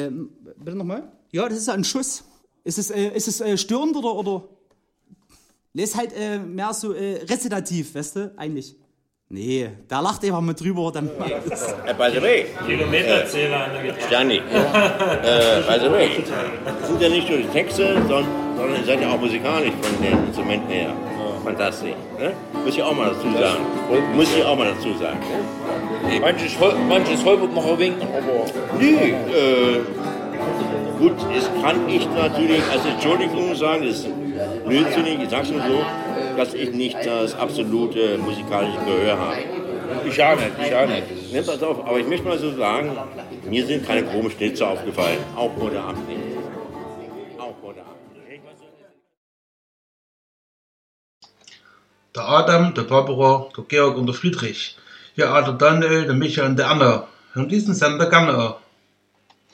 Bitte nochmal? Ja, das ist ja ein Schuss. Ist es störend oder? Nee, ist halt mehr so rezitativ, weißt du, eigentlich. Nee, da lacht einfach mit drüber. Dann By the way, Kilometerzähler an der Gitarre. Stani, by the way, das sind ja nicht nur die Texte, sondern ihr seid ja auch musikalisch von den Instrumenten her. Fantastisch. Ne? Muss ich auch mal dazu sagen. Ne? Manches holpert noch ein wenig, aber... Nee, gut, es kann ich natürlich als Entschuldigung sagen, das ist blödsinnig, ich sag's nur so, dass ich nicht das absolute musikalische Gehör habe. Ich auch nicht. Ne, pass auf, aber ich möchte mal so sagen, mir sind keine komischen Schnitze aufgefallen, auch heute Abend nicht. Der Adam, der Barbara, der Georg und der Friedrich. Ja, der Daniel, der Michael und der Anna. Hören diesen Sender gerne an.